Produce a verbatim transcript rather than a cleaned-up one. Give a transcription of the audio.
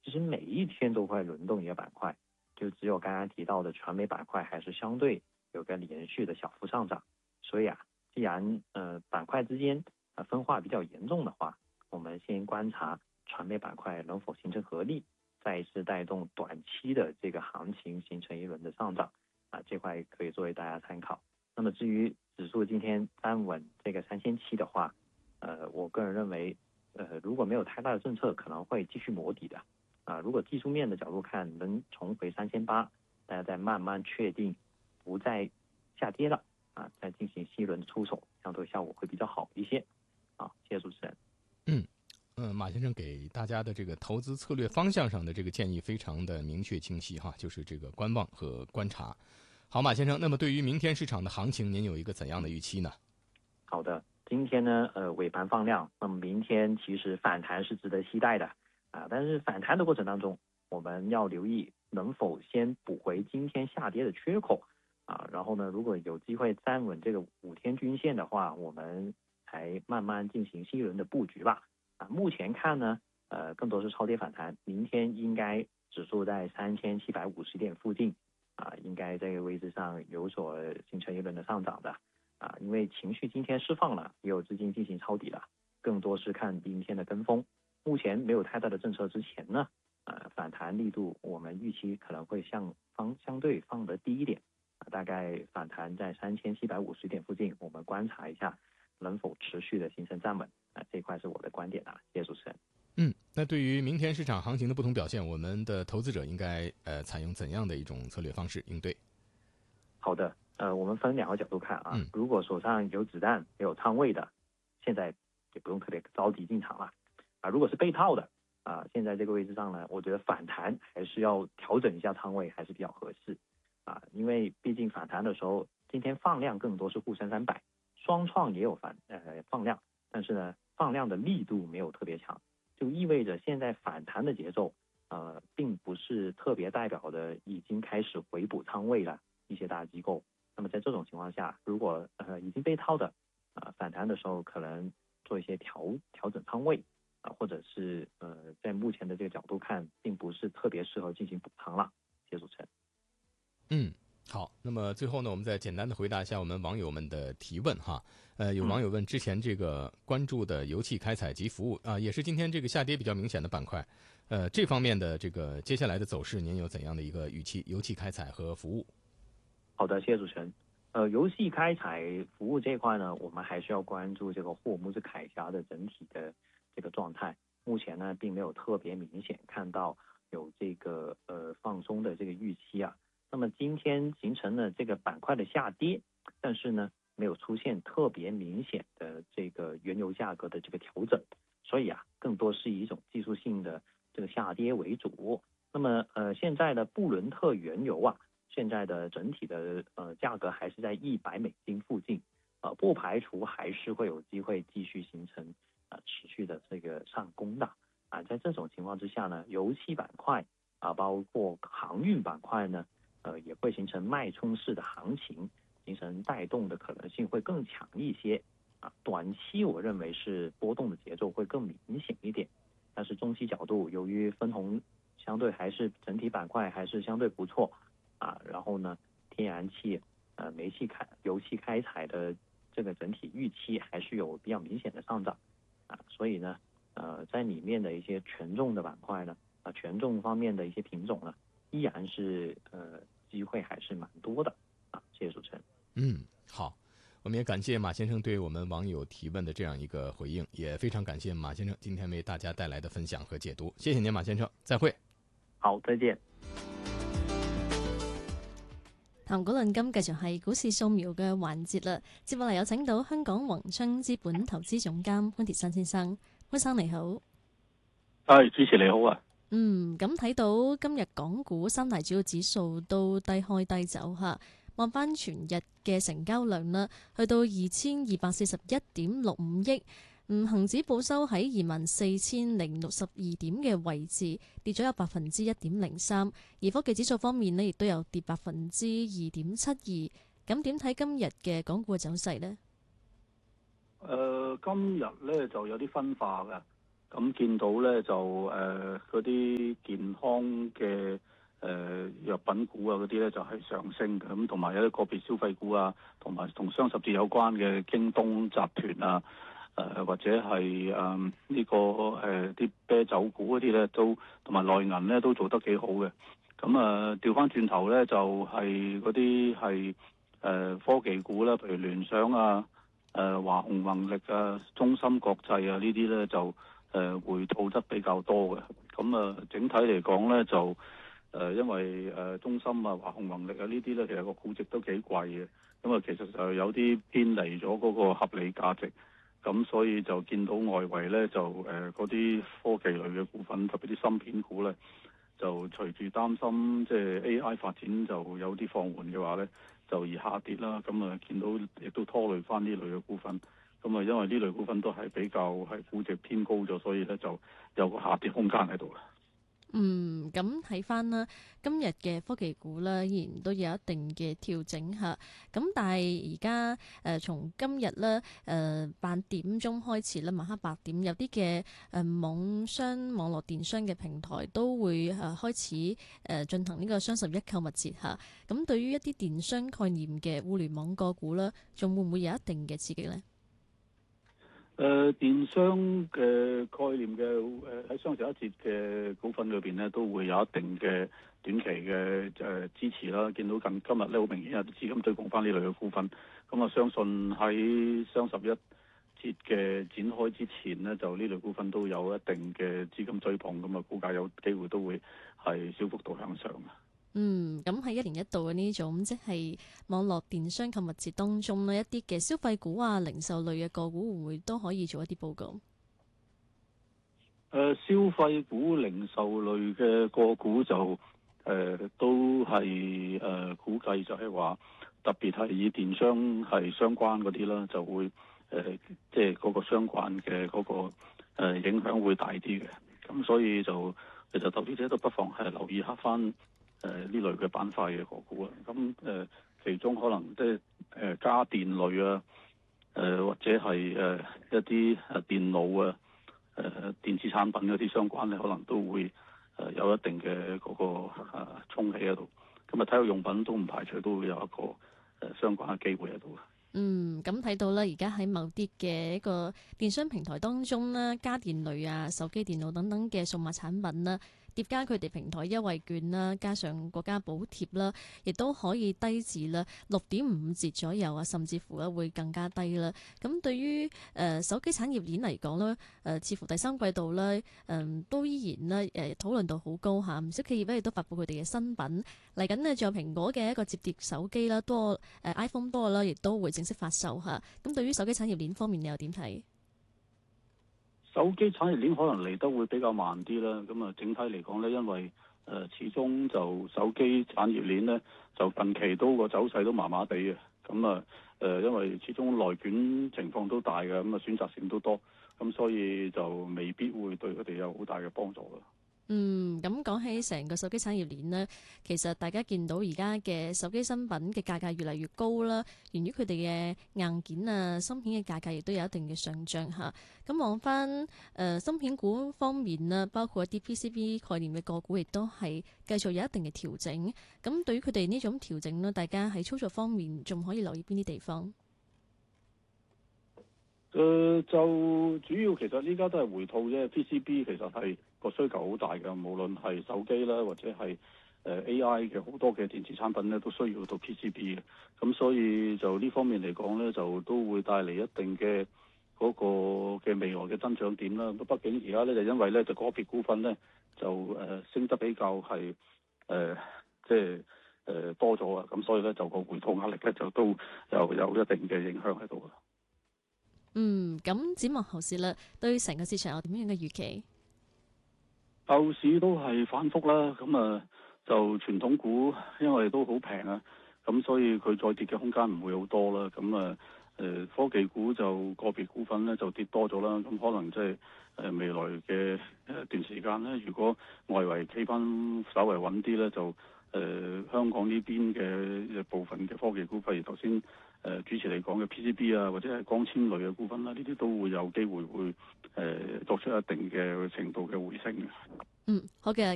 其实每一天都会轮动一个板块，就只有刚刚提到的传媒板块还是相对有个连续的小幅上涨。所以啊，既然呃板块之间呃分化比较严重的话，我们先观察传媒板块能否形成合力，再一次带动短期的这个行情形成一轮的上涨啊，这块可以作为大家参考。那么至于指数今天站稳这个三千七的话，呃，我个人认为，呃，如果没有太大的政策，可能会继续磨底的啊。如果技术面的角度看，能重回三千八，大家再慢慢确定不再下跌了啊，再进行新一轮的出手，相对效果会比较好一些。好，谢谢主持人。 嗯。嗯，马先生给大家的这个投资策略方向上的这个建议非常的明确清晰哈，就是这个观望和观察。好，马先生，那么对于明天市场的行情，您有一个怎样的预期呢？ 好的，今天呢，呃，尾盘放量，那么明天其实反弹是值得期待的啊，但是反弹的过程当中，我们要留意能否先补回今天下跌的缺口啊，然后呢，如果有机会站稳这个五天均线的话，我们才慢慢进行新一轮的布局吧。啊，目前看呢，呃，更多是超跌反弹，明天应该指数在三千七百五十点附近，啊，应该这个位置上有所形成一轮的上涨的，啊，因为情绪今天释放了，也有资金进行抄底了，更多是看明天的跟风。目前没有太大的政策之前呢，呃，反弹力度我们预期可能会向方相对放得低一点，啊，大概反弹在三千七百五十点附近，我们观察一下能否持续的形成站稳。啊，这一块是我的观点啊，谢谢主持人。 嗯，那对于明天市场行情的不同表现，我们的投资者应该呃采用怎样的一种策略方式应对？ 好的，呃，我们分两个角度看啊， 嗯， 如果手上有子弹、没有仓位的，现在也不用特别着急进场了啊。如果是被套的啊，现在这个位置上呢，我觉得反弹还是要调整一下仓位，还是比较合适啊，因为毕竟反弹的时候，今天放量更多是沪深三百，双创也有反呃放量，但是呢，放量的力度没有特别强，就意味着现在反弹的节奏，呃，并不是特别代表的已经开始回补仓位了一些大机构。那么在这种情况下，如果呃已经被套的，呃反弹的时候可能做一些调调整仓位啊、呃，或者是呃在目前的这个角度看，并不是特别适合进行补仓了。谢谢主持人。 嗯。好，那么最后呢，我们再简单的回答一下我们网友们的提问哈。呃，有网友问之前这个关注的油气开采及服务啊、呃，也是今天这个下跌比较明显的板块，呃，这方面的这个接下来的走势，您有怎样的一个预期？油气开采和服务。 好的，谢谢主持人。呃，油气开采服务这一块呢，我们还是要关注这个霍姆兹海峡的整体的这个状态。目前呢，并没有特别明显看到有这个呃放松的这个预期啊。那么今天形成了这个板块的下跌，但是呢，没有出现特别明显的这个原油价格的这个调整，所以啊，更多是以一种技术性的这个下跌为主。那么呃，现在的布伦特原油啊，现在的整体的呃价格还是在一百美金附近，呃，不排除还是会有机会继续形成呃持续的这个上攻的啊。在这种情况之下呢，油气板块啊，包括航运板块呢。呃，也会形成脉冲式的行情，形成带动的可能性会更强一些啊。短期我认为是波动的节奏会更明显一点，但是中期角度，由于分红相对还是整体板块还是相对不错啊，然后呢，天然气、呃煤气开、油气开采的这个整体预期还是有比较明显的上涨啊，所以呢，呃，在里面的一些权重的板块呢，啊，权重方面的一些品种呢。依然是呃机会还是蛮多的啊，谢谢主持人。 嗯，好，我们也感谢马先生对我们网友提问的这样一个回应，也非常感谢马先生今天为大家带来的分享和解读，谢谢您，马先生，再会。 好，再見。 談股論金繼續係股市掃描嘅環節啦，接落嚟有請到香港宏昌資本投資總監潘鐵珊先生，潘生你好。 係，主持你好啊。 嗯，咁睇到今日港股三大主要指數都低開低走嚇，望翻全日嘅成交量啦，去到二千二百四十一點六五億。嗯，恆指報收喺二萬四千零六十二點嘅位置，跌咗有百分之一點零三。而科技指數方面呢，亦都有跌百分之二點七二。咁點睇今日嘅港股嘅走勢呢？ 誒、呃，今日咧就有啲分化嘅。 咁見到咧就誒嗰啲健康嘅誒、呃、藥品股啊嗰啲咧就係、是、上升嘅，咁同埋有啲個別消費股啊，同埋同雙十節有關嘅京東集團啊，誒、呃、或者係誒呢個誒啲、呃、啤酒股嗰啲咧都同埋內銀咧都做得幾好嘅。咁啊調翻轉頭咧就係嗰啲係誒科技股啦，譬如聯想啊、誒華虹宏力啊、中芯國際啊呢啲咧就誒、呃、回吐得比較多嘅。咁啊整體嚟講咧就誒、呃、因為誒、呃、中芯啊、華虹宏力啊呢啲咧其實個估值都幾貴嘅，咁啊其實就有啲偏離咗嗰個合理價值，咁所以就見到外圍咧就誒嗰啲科技類嘅股份，特別啲芯片股咧，就隨住擔心即係 A I 發展就有啲放緩嘅話咧，就而下跌啦。咁啊見到亦都拖累翻呢類嘅股份。咁啊因為呢類股份都係比較係估值偏高咗，所以咧就有個下跌空間喺度啦。 嗯，咁睇翻啦，今日嘅科技股咧，依然都有一定嘅調整嚇。咁但係而家誒從今日咧誒八點鐘開始咧，晚黑八點有啲嘅誒網商、網絡電商嘅平台都會誒開始誒進行呢個雙十一購物節嚇。咁對於一啲電商概念嘅互聯網個股咧，仲會唔會有一定嘅刺激咧？ 誒、呃、電商嘅概念嘅誒喺雙十一節嘅股份裏邊咧，都會有一定嘅短期嘅誒、呃、支持啦。見到近今日咧，好明顯有啲資金追捧翻呢類嘅股份。咁啊，相信喺雙十一節嘅展開之前呢，就呢類股份都有一定嘅資金追捧，咁啊，股價有機會都會係小幅度向上嘅。 嗯，咁喺一年一度嘅呢種即係網絡電商購物節當中呢，一啲嘅消費股啊、零售類嘅個股會唔會都可以做一啲報告？ 誒、呃，消費股、零售類嘅個股就誒、呃、都係誒、呃、估計就係話，特別係以電商係相關嗰啲啦，就會誒即係嗰個相關嘅嗰、那個、呃、影響會大啲嘅。咁所以就其實投資者都不妨係留意下翻。誒呢、呃、類嘅板塊嘅個股啊，咁誒、呃、其中可能即係誒家電類啊，誒、呃、或者係誒、呃、一啲誒電腦啊，誒、呃、電子產品嗰啲相關咧，可能都會誒、呃、有一定嘅嗰、那個誒衝起喺度。咁啊，體育用品都唔排除都會有一個誒、呃、相關嘅機會喺度嘅。 嗯，咁睇到啦，而家喺某啲嘅一個電商平台當中啦，家電類啊、手機、電腦等等嘅數碼產品啦，疊加佢哋平台優惠券啦，加上國家補貼啦，亦都可以低至啦六點五折左右啊，甚至乎咧會更加低啦。咁對於誒、呃、手機產業鏈嚟講咧，誒、呃、似乎第三季度咧，誒、呃、都依然咧誒、呃、討論度好高嚇，唔少企業咧亦都發布佢哋嘅新品。嚟緊呢，仲有蘋果嘅一個摺疊手機啦，多誒、呃、iPhone 多啦，亦都會正式發售嚇。咁對於手機產業鏈方面，你又點睇？ 手機產業鏈可能嚟得會比較慢啲啦，咁啊整體嚟講咧，因為誒、呃、始終就手機產業鏈咧，就近期都個走勢都麻麻地嘅，咁啊誒因為始終內卷情況都大嘅，咁啊選擇性都多，咁所以就未必會對佢哋有好大嘅幫助咯。 嗯，咁講起成個手機產業鏈呢，其實大家見到而家嘅手機新品嘅價格越嚟越高啦，源於佢哋嘅硬件啊、芯片嘅價格亦都有一定嘅上漲嚇。咁望翻誒芯片股方面啦，包括一啲 P C B 概念嘅個股，亦都係繼續有一定嘅調整。咁對於佢哋呢種調整呢，大家喺操作方面仲可以留意邊啲地方？ 誒、呃、就主要其實依家都係回吐啫 ，P C B 其實係個需求好大嘅，無論係手機啦，或者係誒、呃、A I 嘅好多嘅電子產品咧，都需要到 P C B 嘅。咁所以就呢方面嚟講咧，就都會帶嚟一定嘅嗰個嘅未來嘅增長點啦。咁畢竟而家咧就因為咧就個別股份咧就誒、呃、升得比較係誒即係誒多咗啊，咁所以咧就個回吐壓力咧就都有有一定嘅影響喺度啦。 嗯，咁展望後市啦，對成個市場有點樣嘅預期？ 後市都係反覆啦，咁啊就傳統股因為都好平啊，咁所以佢再跌嘅空間唔會好多啦。咁啊誒科技股就個別股份咧就跌多咗啦，咁可能即係誒未來嘅誒段時間咧，如果外圍企翻稍為穩啲咧，就呃、香港呢邊嘅部分嘅科技股，譬如頭先誒主持嚟講嘅 P C B 啊，或者係光纖類嘅股份啦，呢啲都會有機會會誒、呃、作出一定嘅程度嘅回升嘅。 嗯，好嘅。